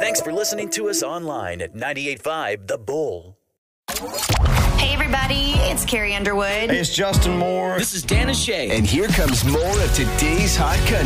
Thanks for listening to us online at 98.5 The Bull. Hey, everybody. It's Carrie Underwood. Hey, it's Justin Moore. This is Dan O'Shea. And here comes more of today's Hot Country.